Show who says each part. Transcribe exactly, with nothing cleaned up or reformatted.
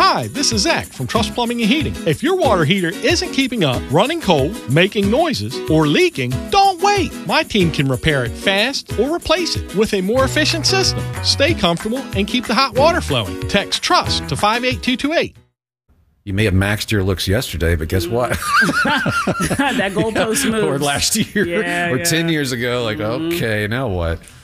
Speaker 1: Hi, this is Zach from Trust Plumbing and Heating. If your water heater isn't keeping up, running cold, making noises, or leaking, don't wait. My team can repair it fast or replace it with a more efficient system. Stay comfortable and keep the hot water flowing. Text TRUST to five eight two two eight.
Speaker 2: You may have maxed your looks yesterday, but guess what?
Speaker 3: That goalpost
Speaker 2: yeah,
Speaker 3: moves.
Speaker 2: Or last year,
Speaker 3: yeah,
Speaker 2: or
Speaker 3: yeah.
Speaker 2: ten years ago. Like, mm-hmm. okay, now what?